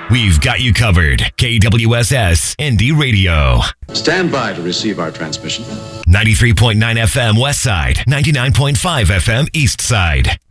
We've got you covered. KWSS Indie Radio. Stand by to receive our transmission. 93.9 FM West Side, 99.5 FM East Side.